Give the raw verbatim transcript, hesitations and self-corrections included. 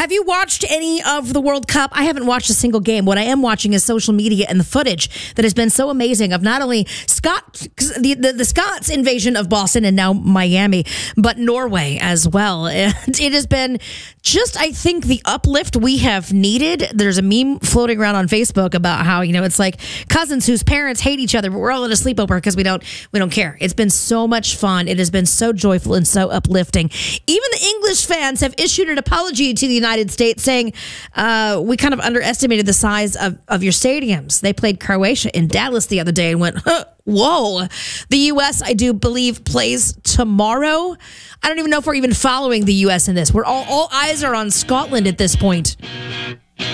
Have you watched any of the World Cup? I haven't watched a single game. What I am watching is social media and the footage that has been so amazing of not only Scott, the, the, the Scots invasion of Boston and now Miami, but Norway as well. And it has been just, I think, the uplift we have needed. There's a meme floating around on Facebook about how, you know, it's like cousins whose parents hate each other, but we're all at a sleepover because we don't we don't care. It's been so much fun. It has been so joyful and so uplifting. Even the English fans have issued an apology to the United States saying, uh, we kind of underestimated the size of, of your stadiums. They played Croatia in Dallas the other day and went, huh, whoa. The U S, I do believe, plays tomorrow. I don't even know if we're even following the U S in this. We're all, all eyes are on Scotland at this point.